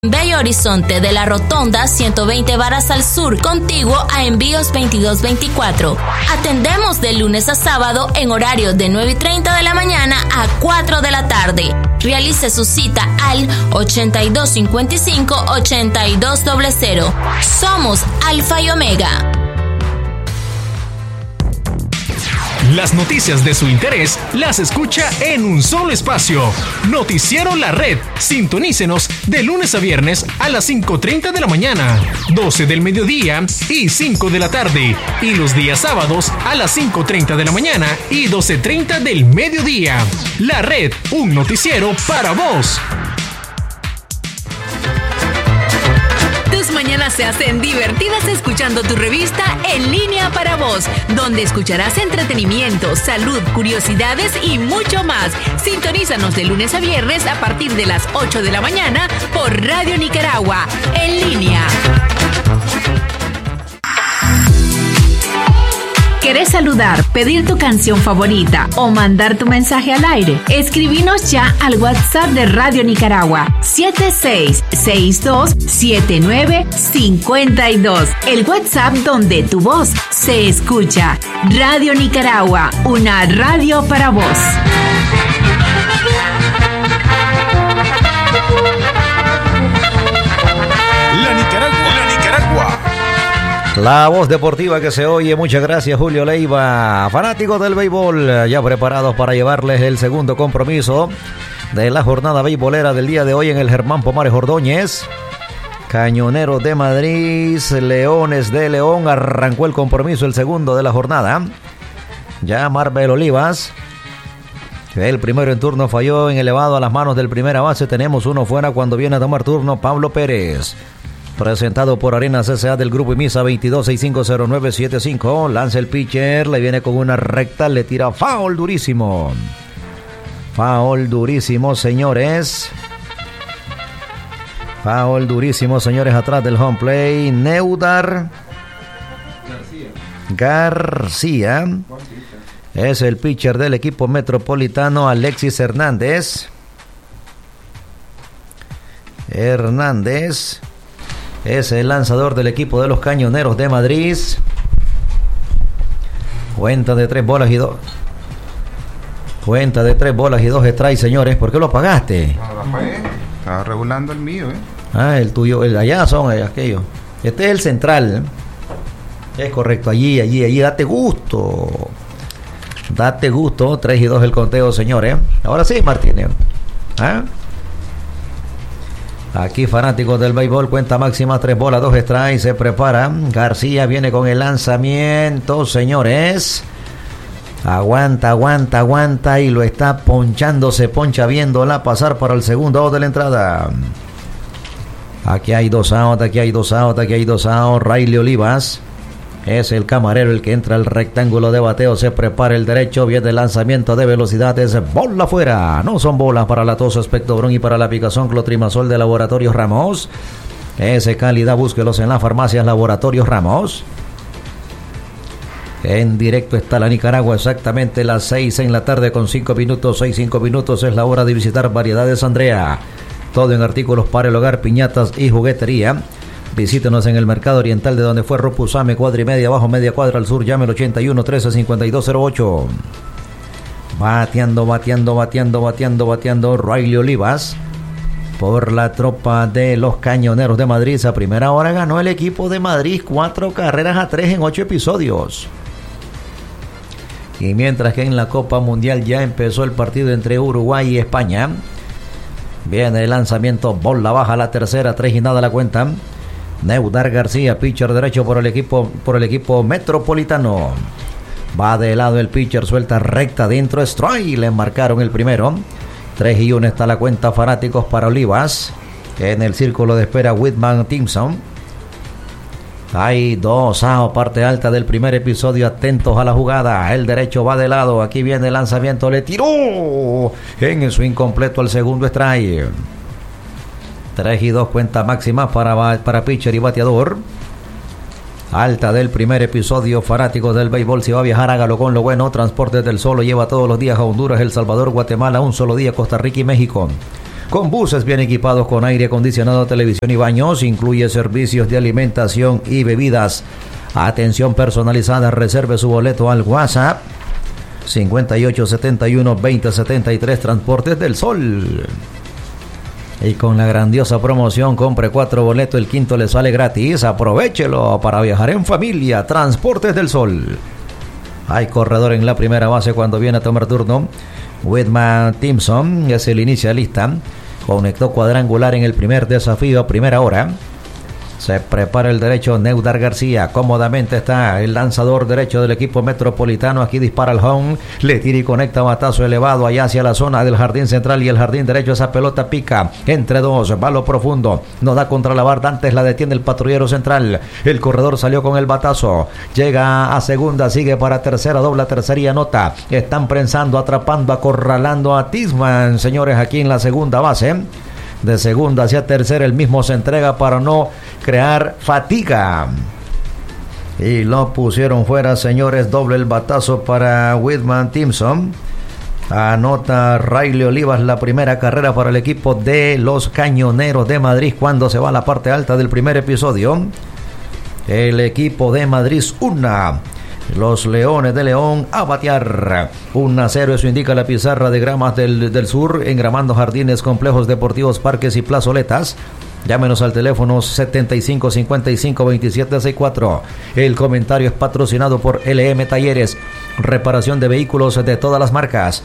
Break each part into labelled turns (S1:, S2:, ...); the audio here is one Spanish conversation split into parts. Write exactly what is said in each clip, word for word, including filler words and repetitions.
S1: Bello Horizonte de la Rotonda ciento veinte varas al sur, contiguo a Envíos veintidós veinticuatro. Atendemos de lunes a sábado en horario de nueve y treinta de la mañana a cuatro de la tarde. Realice su cita al ochenta y dos cincuenta y cinco ochenta y dos cero cero. Somos Alfa y Omega.
S2: Las noticias de su interés las escucha en un solo espacio. Noticiero La Red. Sintonícenos de lunes a viernes a las cinco treinta de la mañana, doce del mediodía y cinco de la tarde. Y los días sábados a las cinco treinta de la mañana y doce treinta del mediodía. La Red, un noticiero para vos.
S3: Tus mañanas se hacen divertidas escuchando tu revista En Línea para Vos, donde escucharás entretenimiento, salud, curiosidades y mucho más. Sintonízanos de lunes a viernes a partir de las ocho de la mañana por Radio Nicaragua, En Línea. ¿Querés saludar, pedir tu canción favorita o mandar tu mensaje al aire? Escribinos ya al WhatsApp de Radio Nicaragua siete seis seis dos siete nueve cinco dos. El WhatsApp donde tu voz se escucha. Radio Nicaragua, una radio para vos.
S2: La Nicaragua, la Nicaragua.
S4: La voz deportiva que se oye. Muchas gracias, Julio Leiva. Fanáticos del béisbol, ya preparados para llevarles el segundo compromiso de la jornada beisbolera del día de hoy en el Germán Pomares Ordóñez. Cañoneros de Madrid, Leones de León. Arrancó el compromiso, el segundo de la jornada. Ya Marvel Olivas, el primero en turno, falló en elevado a las manos del primera base. Tenemos uno fuera cuando viene a tomar turno Pablo Pérez. Presentado por Arenas S A del Grupo IMISA veintidós sesenta y cinco cero nueve setenta y cinco. Lanza el pitcher, le viene con una recta, le tira foul durísimo. Foul durísimo, señores. Foul durísimo, señores, atrás del home play. Neudar García. García. Es el pitcher del equipo metropolitano. Alexis Hernández. Hernández. Es el lanzador del equipo de los Cañoneros de Madrid. Cuenta de tres bolas y dos. Cuenta de tres bolas y dos strikes, señores. ¿Por qué lo pagaste?
S5: No, lo pagué. Estaba regulando el mío, ¿eh?
S4: Ah, el tuyo. El allá son eh, aquellos. Este es el central. Es correcto. Allí, allí, allí. Date gusto. Date gusto. tres y dos el conteo, señores. Ahora sí, Martínez. ¿Ah? Aquí fanáticos del béisbol, cuenta máxima, tres bolas, dos strikes, se prepara. García viene con el lanzamiento, señores. Aguanta, aguanta, aguanta y lo está ponchando, se poncha viéndola pasar para el segundo out de la entrada. Aquí hay dos outs, aquí hay dos outs, aquí hay dos outs. Riley Olivas es el camarero el que entra al rectángulo de bateo, se prepara el derecho, viene el lanzamiento de velocidades, bola afuera. No son bolas para la tos, espectobrón y para la picazón, clotrimazol de Laboratorios Ramos. Ese calidad, búsquelos en las farmacias Laboratorios Ramos. En directo está la Nicaragua, exactamente las seis en la tarde con cinco minutos, seis, cinco minutos es la hora de visitar Variedades Andrea. Todo en artículos para el hogar, piñatas y juguetería. Visítenos en el Mercado Oriental de donde fue Ropusame, cuadra y media, abajo media cuadra al sur. Llame al ochenta y uno trece cincuenta y dos cero ocho. Bateando, bateando, bateando, bateando, bateando Riley Olivas por la tropa de los Cañoneros de Madrid. A primera hora ganó el equipo de Madrid cuatro carreras a tres en ocho episodios. Y mientras que en la Copa Mundial ya empezó el partido entre Uruguay y España. Viene el lanzamiento, bola baja la tercera, tres y nada la cuenta. Neudar García, pitcher derecho por el equipo por el equipo metropolitano. Va de lado el pitcher, suelta recta dentro, strike, le marcaron el primero. tres y uno está la cuenta, fanáticos para Olivas. En el círculo de espera Whitman Timpson. Hay dos outs, parte alta del primer episodio, atentos a la jugada. El derecho va de lado, aquí viene el lanzamiento, le tiró en el swing completo al segundo strike. tres y dos cuenta máxima para, para pitcher y bateador. Alta del primer episodio, fanáticos del béisbol, si va a viajar hágalo con lo bueno. Transportes del Sol lo lleva todos los días a Honduras, El Salvador, Guatemala, un solo día Costa Rica y México. con buses bien equipados con aire acondicionado, televisión y baños. Incluye servicios de alimentación y bebidas. Atención personalizada. Reserve su boleto al WhatsApp cincuenta y ocho setenta y uno veinte setenta y tres. Transportes del Sol. Y con la grandiosa promoción, compre cuatro boletos, el quinto le sale gratis. Aprovéchelo para viajar en familia. Transportes del Sol. Hay corredor en la primera base cuando viene a tomar turno. Whitman Timpson es el inicialista. Conectó cuadrangular en el primer desafío a primera hora. Se prepara el derecho Neudar García. Cómodamente está el lanzador derecho del equipo metropolitano. Aquí dispara el home. Le tira y conecta batazo elevado allá hacia la zona del jardín central y el jardín derecho. Esa pelota pica entre dos. Va a lo profundo. No da contra la barda. Antes la detiene el patrullero central. El corredor salió con el batazo. Llega a segunda. Sigue para tercera. Dobla tercera y anota. Están prensando, atrapando, acorralando a Tisman. Señores, aquí en la segunda base. De segunda hacia tercera, el mismo se entrega para no crear fatiga. Y lo pusieron fuera, señores. Doble el batazo para Whitman Timpson. Anota Riley Olivas la primera carrera para el equipo de los Cañoneros de Madrid cuando se va a la parte alta del primer episodio. El equipo de Madrid una. Los Leones de León a batear. uno a cero, eso indica la pizarra de Gramas del, del Sur, engramando jardines, complejos deportivos, parques y plazoletas. Llámenos al teléfono setenta y cinco cincuenta y cinco veintisiete sesenta y cuatro. El comentario es patrocinado por L M Talleres, reparación de vehículos de todas las marcas.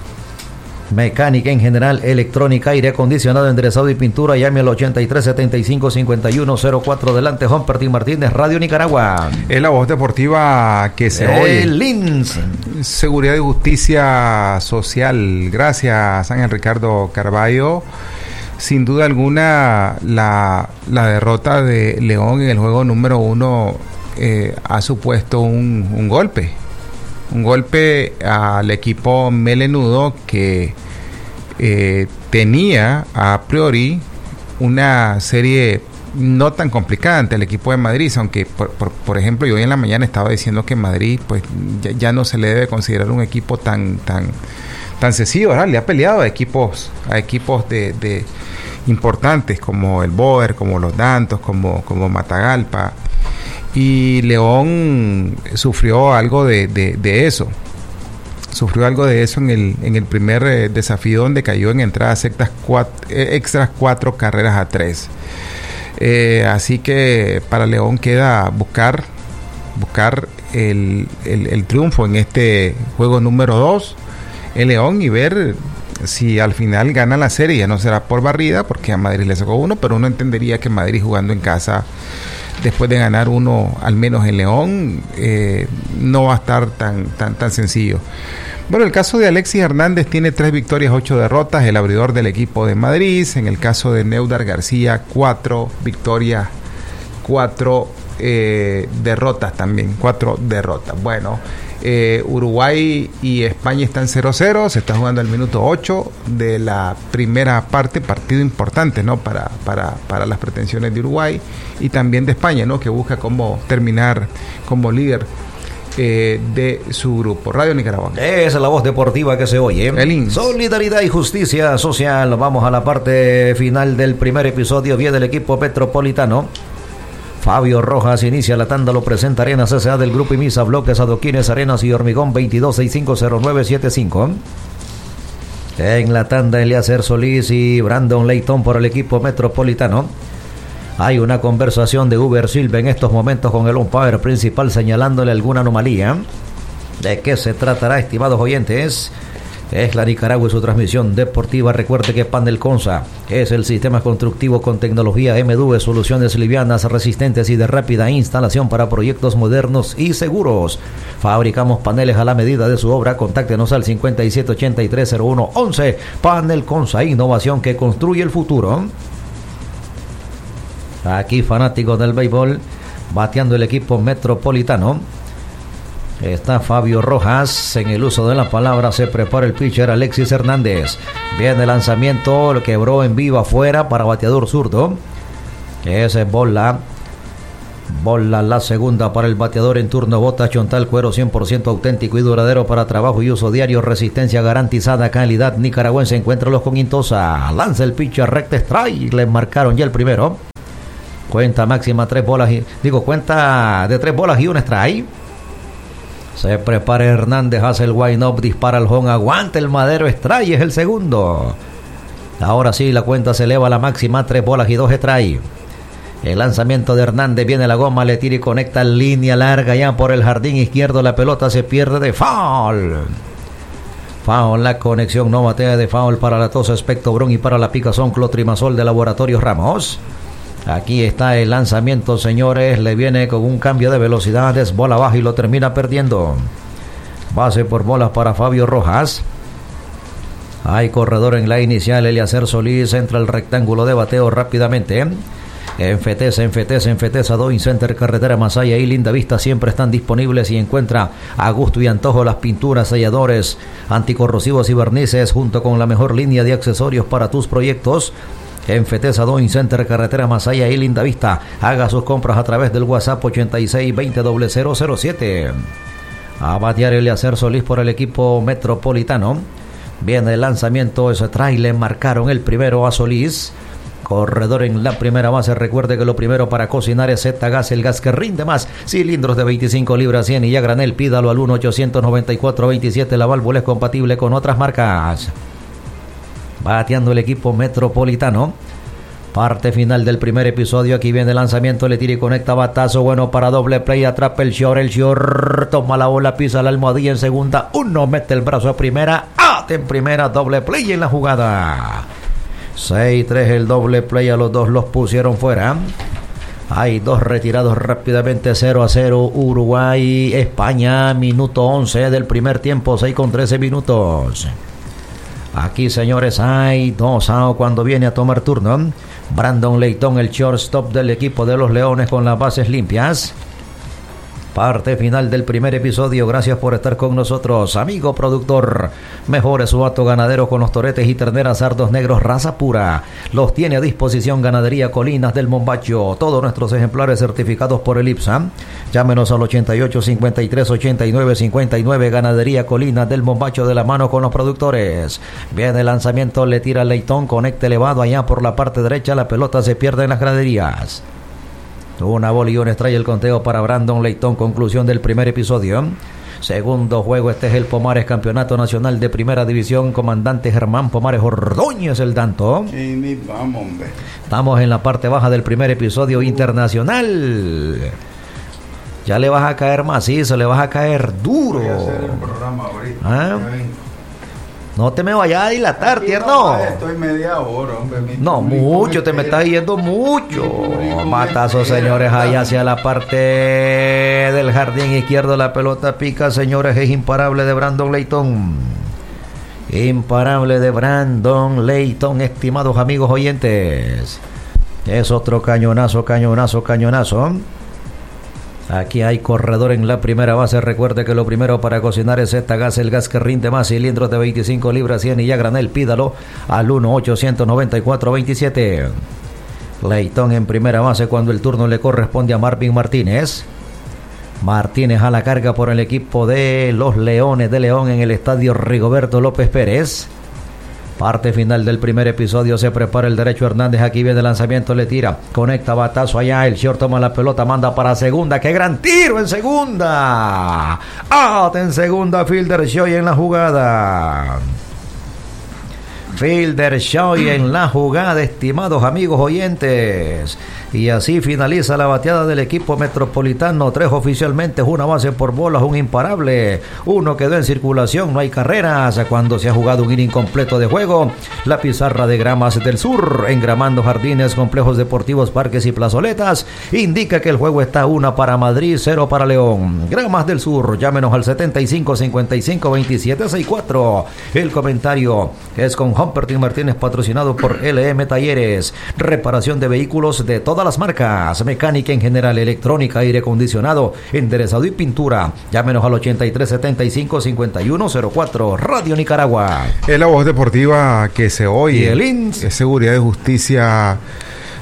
S4: Mecánica en general, electrónica, aire acondicionado, enderezado y pintura. Llame al ochenta y tres setenta y cinco cincuenta y uno cero cuatro. Delante, Humperty Martínez, Radio Nicaragua.
S5: Es la voz deportiva que se oye.
S4: El Lins.
S5: Seguridad y Justicia Social. Gracias, Ángel Ricardo Carballo. Sin duda alguna, la, la derrota de León en el juego número uno eh, ha supuesto un, un golpe. Un golpe al equipo melenudo que eh, tenía a priori una serie no tan complicada ante el equipo de Madrid, aunque por, por, por ejemplo yo hoy en la mañana estaba diciendo que Madrid pues ya, ya no se le debe considerar un equipo tan tan tan sencillo, ¿verdad? Le ha peleado a equipos a equipos de, de importantes como el Boer, como los Dantos, como, como Matagalpa. Y León sufrió algo de, de, de eso. Sufrió algo de eso en el, en el primer eh, desafío, donde cayó en entradas extras cuatro, eh, extras cuatro carreras a tres. Eh, así que para León queda buscar, buscar el, el, el triunfo en este juego número dos en León y ver si al final gana la serie. Ya no será por barrida, porque a Madrid le sacó uno, pero uno entendería que Madrid jugando en casa, después de ganar uno al menos en León, eh, no va a estar tan, tan, tan sencillo. Bueno, el caso de Alexis Hernández tiene tres victorias, ocho derrotas, el abridor del equipo de Madrid. En el caso de Neudar García, cuatro victorias, cuatro eh, derrotas también, cuatro derrotas. Bueno, eh, Uruguay y España están cero cero, se está jugando el minuto ocho de la primera parte, partido importante, ¿no? Para, para, para las pretensiones de Uruguay y también de España, ¿no? Que busca cómo terminar como líder Eh, de su grupo. Radio Nicaragua.
S4: Esa es la voz deportiva que se oye.
S5: El
S4: Solidaridad y justicia social. Vamos a la parte final del primer episodio. Viene el equipo metropolitano. Fabio Rojas inicia la tanda, lo presenta Arenas S A del Grupo Imisa, bloques, adoquines, arenas y hormigón. Veintidós sesenta y cinco cero nueve setenta y cinco. En la tanda, Eliezer Solís y Brandon Leighton por el equipo metropolitano. Hay una conversación de Uber Silva en estos momentos con el umpire principal, señalándole alguna anomalía. ¿De qué se tratará, estimados oyentes? Es la Nicaragua y su transmisión deportiva. Recuerde que Panel Consa es el sistema constructivo con tecnología M D U E, soluciones livianas, resistentes y de rápida instalación para proyectos modernos y seguros. Fabricamos paneles a la medida de su obra. Contáctenos al cincuenta y siete ochenta y tres cero uno once. Panel Consa, innovación que construye el futuro. Aquí fanáticos del béisbol, bateando el equipo metropolitano. Está Fabio Rojas en el uso de la palabra. Se prepara el pitcher Alexis Hernández. Viene el lanzamiento, lo quebró en vivo afuera para bateador zurdo. Esa es bola Bola la segunda para el bateador en turno. Bota Chontal, cuero cien por ciento auténtico y duradero para trabajo y uso diario. Resistencia garantizada, calidad nicaragüense. Encuéntralos con Intosa. Lanza el pitcher, recta strike. Le marcaron ya el primero. Cuenta máxima tres bolas y... Digo, cuenta de tres bolas y un strike. Se prepara Hernández, hace el wind-up, dispara el home, aguanta el madero, strike, es el segundo. Ahora sí, la cuenta se eleva a la máxima, tres bolas y dos strike. El lanzamiento de Hernández, viene la goma, le tira y conecta línea larga ya por el jardín izquierdo. La pelota se pierde de foul. Foul, la conexión no batea de foul para la tos Espectobron y para la picazón Clotrimazol de Laboratorios Ramos. Aquí está el lanzamiento, señores. Le viene con un cambio de velocidad, es bola baja y lo termina perdiendo. Base por bolas para Fabio Rojas. Hay corredor en la inicial. Eliacer Solís entra al rectángulo de bateo rápidamente. Enfetesa, enfetesa, enfetesa, Doing Center, Carretera Masaya y Linda Vista siempre están disponibles y encuentra a gusto y antojo las pinturas, selladores, anticorrosivos y barnices junto con la mejor línea de accesorios para tus proyectos. Enfetesa, Doing Center, Carretera Masaya y Linda Vista. Haga sus compras a través del WhatsApp ochenta y seis veinte cero cero cero siete. A batear Eliacer Solís por el equipo metropolitano. Viene el lanzamiento, ese trailer, marcaron el primero a Solís. Corredor en la primera base. Recuerde que lo primero para cocinar es Z-Gas, el gas que rinde más. Cilindros de veinticinco libras, cien y ya granel. Pídalo al uno ochocientos noventa y cuatro veintisiete. La válvula es compatible con otras marcas. Bateando el equipo metropolitano. Parte final del primer episodio. Aquí viene el lanzamiento, le tira y conecta batazo bueno para doble play. Atrapa el short, el short toma la bola, pisa la almohadilla en segunda. Uno mete el brazo a primera. ¡Ate en primera! Doble play en la jugada. seis tres el doble play, a los dos los pusieron fuera. Hay dos retirados rápidamente. Cero a cero Uruguay, España. Minuto once del primer tiempo, seis con trece minutos. Aquí, señores, hay dos out cuando viene a tomar turno Brandon Leighton, el shortstop del equipo de los Leones, con las bases limpias. Parte final del primer episodio. Gracias por estar con nosotros, amigo productor. Mejore su hato ganadero con los toretes y terneras sardos negros raza pura. Los tiene a disposición Ganadería Colinas del Mombacho. Todos nuestros ejemplares certificados por el I P S A. Llámenos al ochenta y ocho cincuenta y tres ochenta y nueve cincuenta y nueve. Ganadería Colinas del Mombacho, de la mano con los productores. Viene el lanzamiento, le tira Leighton, conecta elevado allá por la parte derecha. La pelota se pierde en las graderías. Una bola y un strike el conteo para Brandon Leighton. Conclusión del primer episodio. Segundo juego, este es el Pomares Campeonato Nacional de Primera División. Comandante Germán Pomares Ordóñez el tanto.
S6: Sí, vamos, hombre.
S4: Estamos en la parte baja del primer episodio internacional. Ya le vas a caer macizo, le vas a caer duro.
S6: Voy a hacer el programa ahorita.
S4: ¿Ah? No te me vayas a dilatar,
S6: Aquí
S4: tierno.
S6: No, estoy media hora, hombre. Mi,
S4: no,
S6: mi,
S4: mucho,
S6: mi,
S4: te me estás yendo mucho. Matazo, señores, allá hacia la parte del jardín izquierdo. La pelota pica, señores, es imparable de Brandon Leighton. Imparable de Brandon Leighton, estimados amigos oyentes. Es otro cañonazo, cañonazo, cañonazo. Aquí hay corredor en la primera base. Recuerde que lo primero para cocinar es Z-Gas, el gas que rinde más. Cilindros de veinticinco libras, cien y ya granel. Pídalo al uno ochocientos noventa y cuatro veintisiete. Leighton en primera base cuando el turno le corresponde a Marvin Martínez. Martínez a la carga por el equipo de los Leones de León en el estadio Rigoberto López Pérez. Parte final del primer episodio. Se prepara el derecho Hernández. Aquí viene el lanzamiento, le tira, conecta batazo allá. El short toma la pelota, manda para segunda. ¡Qué gran tiro en segunda! ¡Out en segunda! Fielder Shoy en la jugada. Fielder Shoy en la jugada, estimados amigos oyentes. Y así finaliza la bateada del equipo metropolitano. Tres oficialmente, una base por bolas, un imparable. Uno quedó en circulación, no hay carreras. Cuando se ha jugado un inning completo de juego, la pizarra de Gramas del Sur, engramando jardines, complejos deportivos, parques y plazoletas, indica que el juego está una para Madrid, cero para León. Gramas del Sur, llámenos al setenta y cinco cincuenta y cinco veintisiete sesenta y cuatro. El comentario es con Humpertin Martínez, patrocinado por L M Talleres. Reparación de vehículos de todas las marcas, mecánica en general, electrónica, aire acondicionado, enderezado y pintura. Llámenos al ochenta y tres setenta y cinco cincuenta y uno cero cuatro. Radio Nicaragua.
S5: Es la voz deportiva que se oye.
S4: Y el I N S.
S5: Es Seguridad y Justicia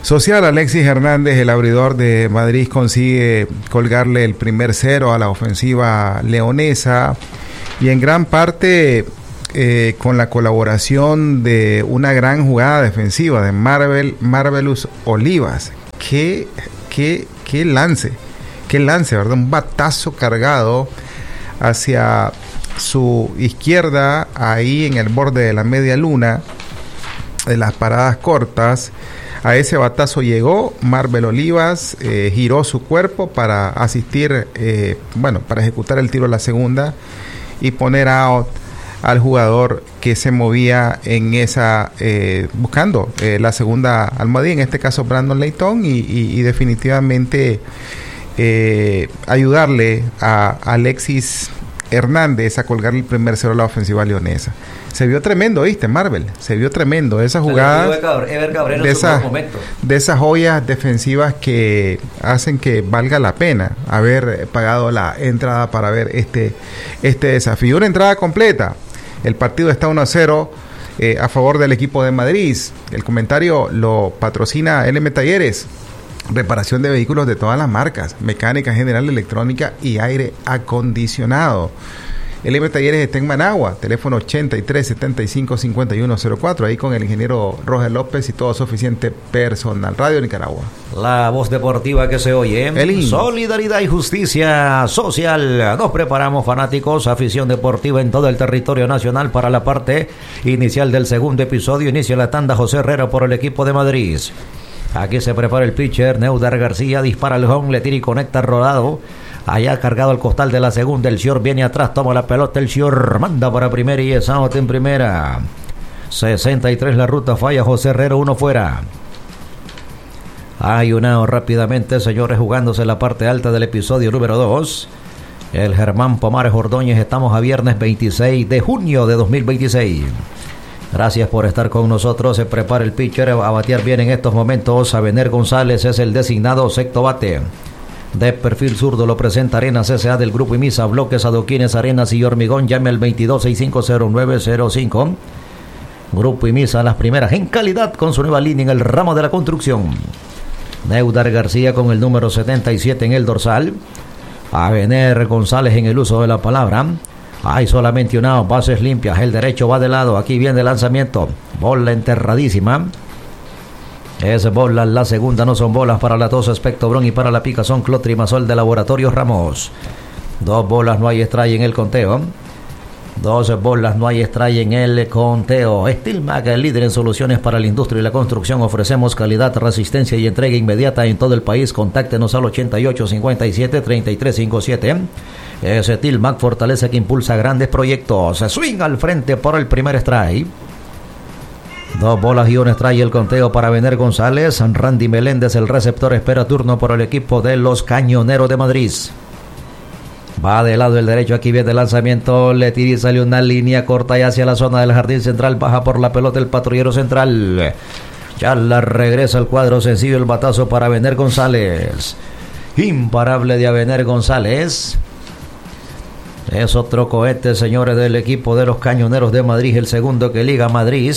S5: Social, Alexis Hernández, el abridor de Madrid, consigue colgarle el primer cero a la ofensiva leonesa y en gran parte eh, con la colaboración de una gran jugada defensiva de Marvel, Marvelous Olivas. Qué, qué, qué lance, qué lance, ¿verdad? Un batazo cargado hacia su izquierda, ahí en el borde de la media luna, de las paradas cortas. A ese batazo llegó Marvel Olivas, eh, giró su cuerpo para asistir, eh, bueno, para ejecutar el tiro a la segunda y poner out al jugador que se movía en esa, eh, buscando eh, la segunda almohadilla, en este caso Brandon Layton, y, y, y definitivamente eh, ayudarle a Alexis Hernández a colgar el primer cero a la ofensiva leonesa. Se vio tremendo, ¿viste, Marvel? Se vio tremendo esa jugada de, esa, de esas joyas defensivas que hacen que valga la pena haber pagado la entrada para ver este, este desafío. Una entrada completa. El partido está uno a cero eh, a favor del equipo de Madrid. El comentario lo patrocina L M Talleres. Reparación de vehículos de todas las marcas, mecánica general, electrónica y aire acondicionado. L M Talleres está en Managua, teléfono ochenta y tres, setenta y cinco, cincuenta y uno cero cuatro, ahí con el ingeniero Roger López y todo suficiente personal. Radio Nicaragua.
S4: La voz deportiva que se oye.
S5: Elin.
S4: Solidaridad y justicia social. Nos preparamos, fanáticos, afición deportiva en todo el territorio nacional para la parte inicial del segundo episodio. Inicia la tanda José Herrera por el equipo de Madrid. Aquí se prepara el pitcher, Neudar García, dispara el home, le tira y conecta Rodado. Allá cargado al costal de la segunda, el Sior viene atrás, toma la pelota, el Sior manda para primera y es out en primera. sesenta y tres la ruta, falla José Herrera, uno fuera. Hay un out rápidamente, señores, jugándose la parte alta del episodio número dos. El Germán Pomares Ordóñez, estamos a viernes veintiséis de junio de dos mil veintiséis. Gracias por estar con nosotros. Se prepara el pitcher a batear bien en estos momentos. Abener González es el designado sexto bate. De perfil zurdo lo presenta Arenas S A del Grupo Imisa. Bloques, adoquines, arenas y hormigón. Llame al veintidós sesenta y cinco cero nueve cero cinco. Grupo Imisa, las primeras en calidad con su nueva línea en el ramo de la construcción. Neudar García con el número setenta y siete en el dorsal. Abener González en el uso de la palabra. Hay solamente una out, bases limpias, el derecho va de lado, aquí viene el lanzamiento, bola enterradísima, es bola la segunda, no son bolas para la tos Espectobron y para la picazón Clotrimazol de Laboratorios Ramos. Dos bolas, no hay strike en el conteo, dos bolas, no hay strike en el conteo. Stilmac, el líder en soluciones para la industria y la construcción, ofrecemos calidad, resistencia y entrega inmediata en todo el país. Contáctenos al ochenta y ocho cincuenta y siete treinta y tres cincuenta y siete. Ese Stilmac, fortaleza que impulsa grandes proyectos. Se swing al frente por el primer strike. Dos bolas y un strike el conteo para Abener González. Randy Meléndez, el receptor, espera turno por el equipo de los Cañoneros de Madrid. Va de lado el derecho, aquí viene el lanzamiento, le tira y sale una línea corta y hacia la zona del jardín central, baja por la pelota el patrullero central. Ya la regresa al cuadro sencillo, el batazo para Abener González. Imparable de Abener González. Es otro cohete, señores, del equipo de los Cañoneros de Madrid, el segundo que liga Madrid.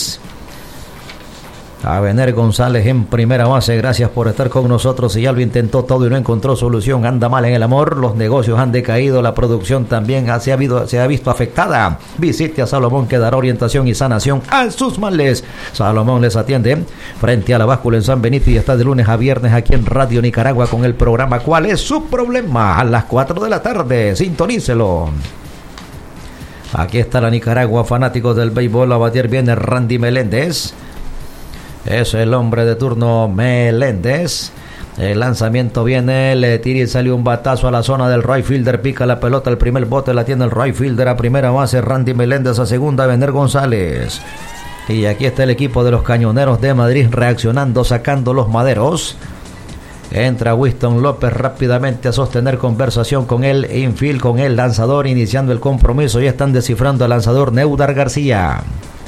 S4: Abener González en primera base, gracias por estar con nosotros. Y ya lo intentó todo y no encontró solución. Anda mal en el amor, los negocios han decaído, la producción también se ha, habido, se ha visto afectada. Visite a Salomón, que dará orientación y sanación a sus males. Salomón les atiende frente a la báscula en San Benito y está de lunes a viernes aquí en Radio Nicaragua con el programa ¿Cuál es su problema? A las cuatro de la tarde, sintonícelo. Aquí está la Nicaragua, fanáticos del béisbol. A batir viene Randy Meléndez. Es el hombre de turno, Meléndez. El lanzamiento viene, le tira y sale un batazo a la zona del right fielder. Pica la pelota, el primer bote la tiene el right fielder a primera base. Randy Meléndez a segunda, Abener González. Y aquí está el equipo de los Cañoneros de Madrid reaccionando, sacando los maderos. Entra Winston López rápidamente a sostener conversación con el infield, con el lanzador, iniciando el compromiso. Ya están descifrando al lanzador Neudar García.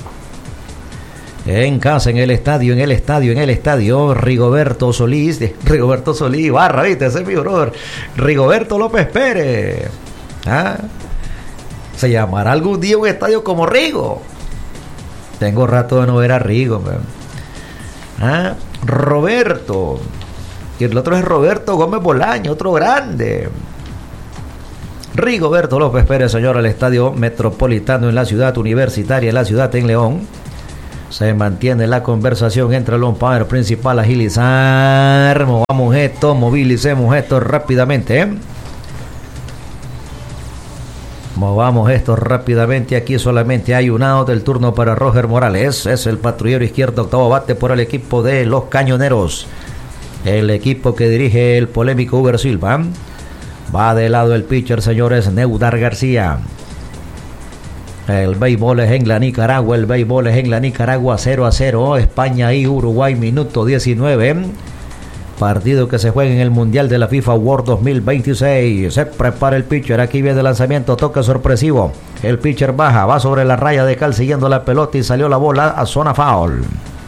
S4: En casa, en el estadio, en el estadio, en el estadio, Rigoberto Solís, Rigoberto Solís, barra, viste, ese es mi honor, Rigoberto López Pérez. ¿Ah? Se llamará algún día un estadio como Rigo. Tengo rato de no ver a Rigo. ¿Ah? Roberto. Y el otro es Roberto Gómez Bolaño, otro grande. Rigoberto López Pérez, señor, al Estadio Metropolitano en la ciudad universitaria, en la ciudad en León. Se mantiene la conversación entre el umpire principal, agilizar. Movamos esto, movilicemos esto rápidamente. ¿eh? Movamos esto rápidamente. Aquí solamente hay un out del turno para Roger Morales. Es el patrullero izquierdo, octavo bate por el equipo de los Cañoneros. El equipo que dirige el polémico Uber Silva. Va de lado el pitcher, señores, Neudar García. El béisbol es en la Nicaragua. El béisbol es en la Nicaragua, cero a cero. España y Uruguay, minuto diecinueve. Partido que se juega en el Mundial de la FIFA World dos mil veintiséis. Se prepara el pitcher. Aquí viene el lanzamiento. Toque sorpresivo. El pitcher baja. Va sobre la raya de cal siguiendo la pelota y salió la bola a zona foul.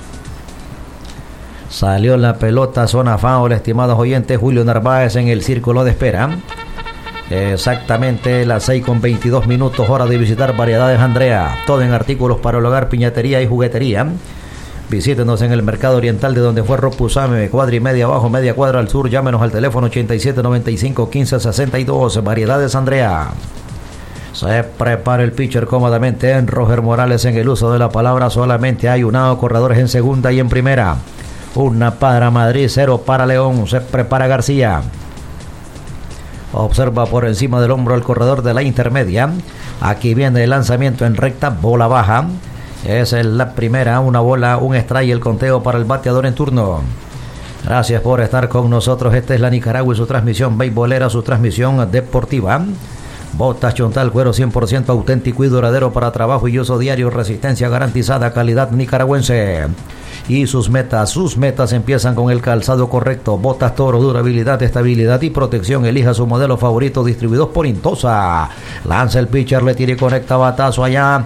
S4: Salió la pelota a zona foul, estimados oyentes. Julio Narváez en el círculo de espera. Exactamente las seis con veintidós minutos. Hora de visitar Variedades Andrea. Todo en artículos para el hogar, piñatería y juguetería. Visítenos en el Mercado Oriental de donde fue Ropusame, cuadra y media abajo, media cuadra al sur. Llámenos al teléfono ochenta y siete noventa y cinco quince sesenta y dos. Variedades Andrea. Se prepara el pitcher cómodamente en Roger Morales en el uso de la palabra. Solamente hay un out, corredores en segunda y en primera. Una para Madrid, cero para León. Se prepara García. Observa por encima del hombro el corredor de la intermedia. Aquí viene el lanzamiento en recta, bola baja. Es la primera, una bola, un strike, el conteo para el bateador en turno. Gracias por estar con nosotros. Esta es la Nicaragua y su transmisión beisbolera, su transmisión deportiva. Botas Chontal, cuero cien por ciento auténtico y duradero para trabajo y uso diario. Resistencia garantizada, calidad nicaragüense. Y sus metas, sus metas empiezan con el calzado correcto. Botas Toro, durabilidad, estabilidad y protección. Elija su modelo favorito, distribuidos por Intosa. Lanza el pitcher, le tira y conecta batazo allá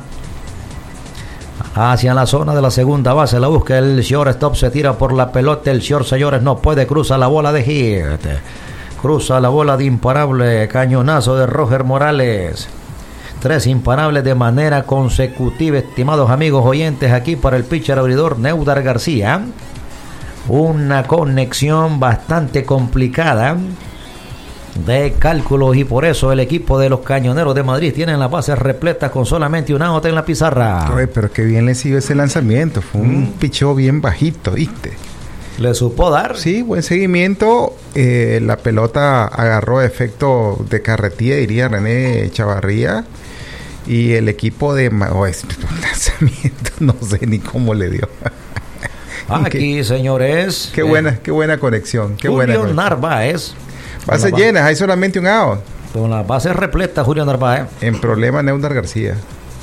S4: hacia la zona de la segunda base. La busca el shortstop, se tira por la pelota. El short, señores, no puede, cruza la bola de hit. Cruza la bola de imparable. Cañonazo de Roger Morales. Tres imparables de manera consecutiva, estimados amigos oyentes, aquí para el pitcher abridor Neudar García. Una conexión bastante complicada de cálculos y por eso el equipo de los Cañoneros de Madrid tienen las bases repletas con solamente un out en la pizarra.
S5: Oye, pero qué bien le siguió ese lanzamiento. Fue un mm. picheo bien bajito, ¿viste?
S4: ¿Le supo dar?
S5: Sí, buen seguimiento. Eh, la pelota agarró efecto de carretilla, diría René Chavarría. Y el equipo de... Oh, es un lanzamiento, no sé ni cómo le dio.
S4: Aquí, qué, señores.
S5: Qué eh, buena, qué buena conexión. Qué
S4: Julio
S5: buena
S4: Narváez.
S5: Bases llenas, hay solamente un out.
S4: Con las bases repletas, Julio Narváez.
S5: En problema, Neudar García.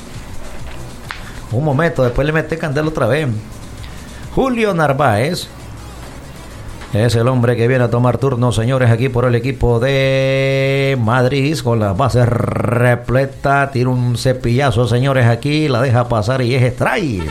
S4: Un momento, después le mete candela otra vez. Julio Narváez es el hombre que viene a tomar turno, señores, aquí por el equipo de Madrid, con las bases repletas. Tira un cepillazo, señores, aquí, la deja pasar y es strike.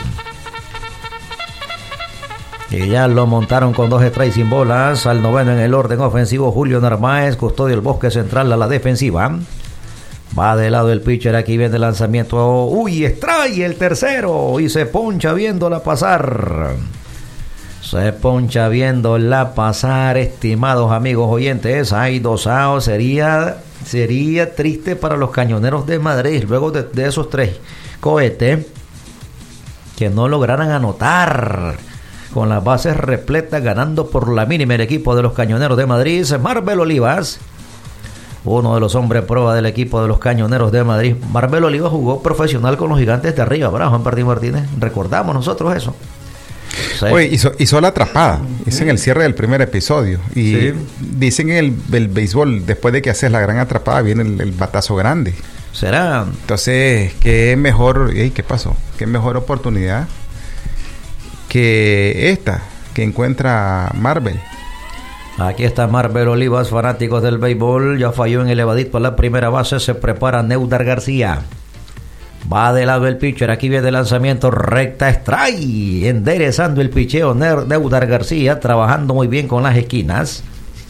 S4: Y ya lo montaron con dos strikes sin bolas. Al noveno en el orden ofensivo, Julio Narváez, custodio del bosque central a la defensiva. Va de lado el pitcher, aquí viene el lanzamiento. Uy, strike el tercero y se poncha viéndola pasar. Se poncha viéndola pasar, estimados amigos oyentes. Hay dos outs. Sería, sería triste para los Cañoneros de Madrid, luego de, de esos tres cohetes, que no lograran anotar. Con las bases repletas, ganando por la mínima el equipo de los Cañoneros de Madrid. Marvel Olivas, uno de los hombres prueba del equipo de los Cañoneros de Madrid. Marvel Olivas jugó profesional con los Gigantes de Arriba, ¿verdad, Juan Martín Martínez? Recordamos nosotros eso. Sí.
S5: Oye, hizo, hizo la atrapada, hizo en el cierre del primer episodio. Y sí. Dicen en el, el béisbol, después de que haces la gran atrapada, viene el, el batazo grande.
S4: ¿Será?
S5: Entonces, ¿qué mejor? Ey, ¿qué pasó? ¿Qué mejor oportunidad que esta que encuentra Marvel?
S4: Aquí está Marvel Olivas, fanáticos del béisbol. Ya falló en el elevadito a la primera base. Se prepara Neudar García. Va de lado el pitcher. Aquí viene el lanzamiento recta, strike. Enderezando el picheo Neudar García, trabajando muy bien con las esquinas.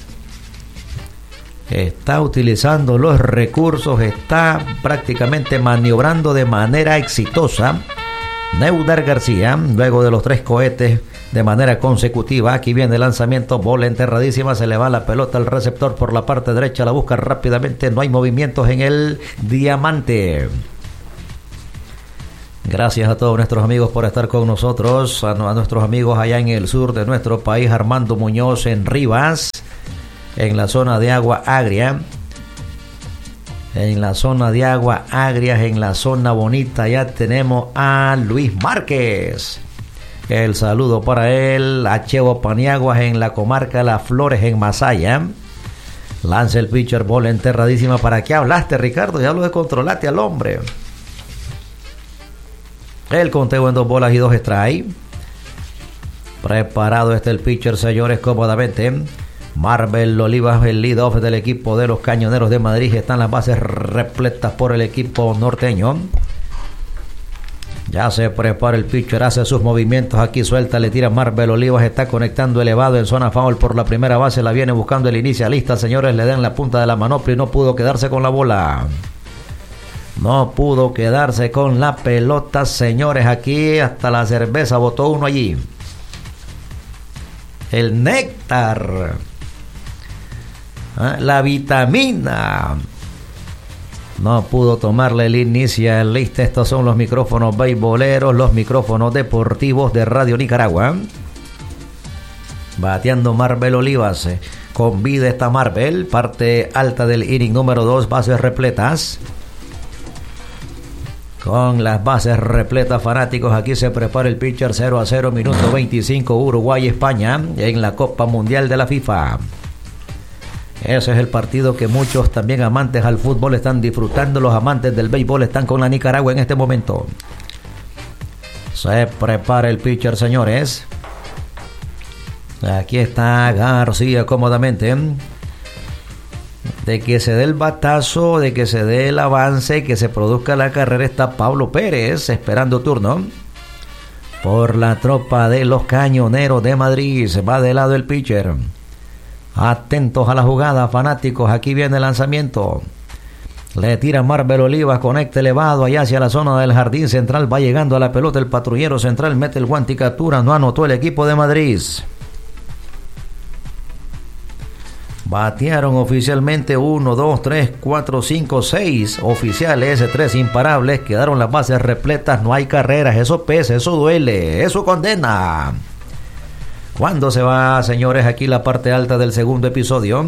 S4: Está utilizando los recursos. Está prácticamente maniobrando de manera exitosa Neudar García, luego de los tres cohetes de manera consecutiva. Aquí viene el lanzamiento, bola enterradísima, se le va la pelota al receptor por la parte derecha, la busca rápidamente, no hay movimientos en el diamante. Gracias a todos nuestros amigos por estar con nosotros, a, a nuestros amigos allá en el sur de nuestro país, Armando Muñoz en Rivas, en la zona de Agua Agria, en la zona de Agua Agria, en la zona bonita, ya tenemos a Luis Márquez. El saludo para él, a Chevo Paniaguas en la comarca Las Flores en Masaya. Lanza el pitcher, bola enterradísima. ¿Para qué hablaste, Ricardo? Ya lo descontrolaste al hombre. El conteo en dos bolas y dos strikes. Preparado está el pitcher, señores, cómodamente. Marvel Olivas, el lead-off del equipo de los Cañoneros de Madrid. Están las bases repletas por el equipo norteño. Ya se prepara el pitcher, hace sus movimientos, aquí suelta, le tira Marvel Olivas, está conectando elevado en zona foul por la primera base, la viene buscando el inicialista, señores, le dan la punta de la manopla y no pudo quedarse con la bola. No pudo quedarse con la pelota, señores, aquí hasta la cerveza botó uno allí. El néctar, ¿eh? La vitamina. No pudo tomarle el inicial. Listo, estos son los micrófonos beisboleros, los micrófonos deportivos de Radio Nicaragua. Bateando Marvel Olivas. Con vida está Marvel. Parte alta del inning número dos. Bases repletas. Con las bases repletas, fanáticos, aquí se prepara el pitcher. Cero a cero, minuto veinticinco, Uruguay-España en la Copa Mundial de la FIFA. Ese es el partido que muchos también amantes al fútbol están disfrutando. Los amantes del béisbol están con la Nicaragua en este momento. Se prepara el pitcher, señores. Aquí está García cómodamente. De que se dé el batazo, de que se dé el avance, que se produzca la carrera, está Pablo Pérez esperando turno. Por la tropa de los Cañoneros de Madrid. Se va de lado el pitcher. Atentos a la jugada, fanáticos. Aquí viene el lanzamiento. Le tira Marvel Olivas, conecta elevado allá hacia la zona del jardín central. Va llegando a la pelota el patrullero central. Mete el guante y captura. No anotó el equipo de Madrid. Batearon oficialmente uno, dos, tres, cuatro, cinco, seis oficiales, tres imparables. Quedaron las bases repletas. No hay carreras. Eso pesa, eso duele, eso condena. ¿Cuándo se va, señores? Aquí la parte alta del segundo episodio.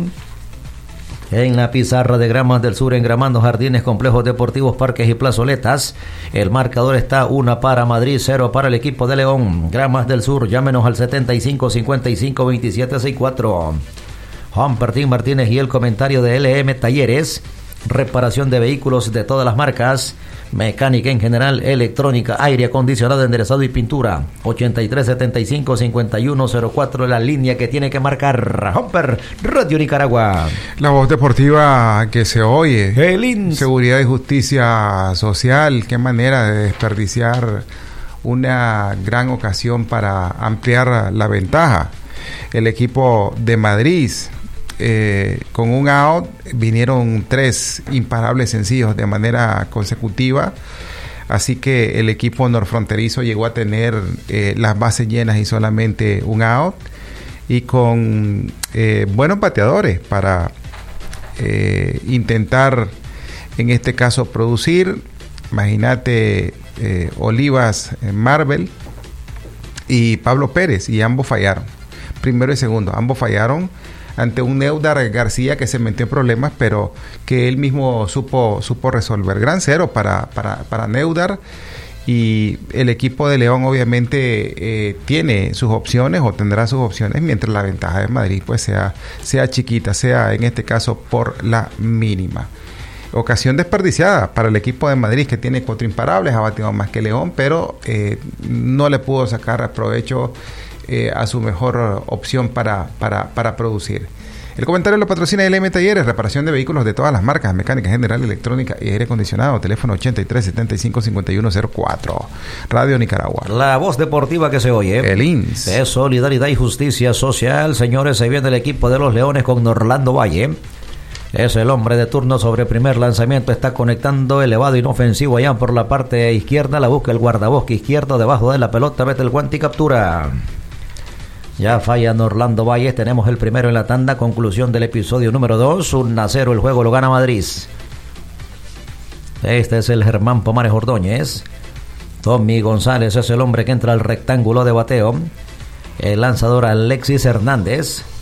S4: En la pizarra de Gramas del Sur, en Gramando, Jardines, Complejos Deportivos, Parques y Plazoletas. El marcador está una para Madrid, cero para el equipo de León. Gramas del Sur, llámenos al setenta y cinco, cincuenta y cinco, veintisiete sesenta y cuatro. Humbertín Martínez y el comentario de L M Talleres. Reparación de vehículos de todas las marcas, mecánica en general, electrónica, aire acondicionado, enderezado y pintura. Ochenta y tres, setenta y cinco, cincuenta y uno cero cuatro, la línea que tiene que marcar Humper, Radio Nicaragua.
S5: La voz deportiva que se oye.
S4: El I N S.
S5: Seguridad y Justicia Social. Qué manera de desperdiciar una gran ocasión para ampliar la ventaja. El equipo de Madrid, Eh, con un out, vinieron tres imparables sencillos de manera consecutiva, así que el equipo norfronterizo llegó a tener eh, las bases llenas y solamente un out, y con eh, buenos bateadores para eh, intentar en este caso producir. Imagínate, eh, Olivas, eh, Marvel y Pablo Pérez, y ambos fallaron, primero y segundo, ambos fallaron ante un Neudar García que se metió en problemas, pero que él mismo supo supo resolver. Gran cero para, para, para Neudar, y el equipo de León obviamente eh, tiene sus opciones o tendrá sus opciones, mientras la ventaja de Madrid pues sea, sea chiquita, sea en este caso por la mínima. Ocasión desperdiciada para el equipo de Madrid, que tiene cuatro imparables, ha batido más que León, pero eh, no le pudo sacar provecho Eh, a su mejor opción para, para, para producir. El comentario lo patrocina L M Talleres, reparación de vehículos de todas las marcas, mecánica general, electrónica y aire acondicionado. Teléfono ochenta y tres, setenta y cinco, cincuenta y uno cero cuatro. Radio Nicaragua.
S4: La voz deportiva que se oye.
S5: El I N S.
S4: De Solidaridad y Justicia Social. Señores, se viene el equipo de los Leones con Orlando Valle. Es el hombre de turno sobre primer lanzamiento. Está conectando elevado inofensivo allá por la parte izquierda. La busca el guardabosque izquierdo debajo de la pelota. Mete el guante y captura. Ya fallan Orlando Valles. Tenemos el primero en la tanda. Conclusión del episodio número dos. un a cero el juego lo gana Madrid. Este es el Germán Pomares Ordóñez. Tommy González es el hombre que entra al rectángulo de bateo. El lanzador Alexis Hernández.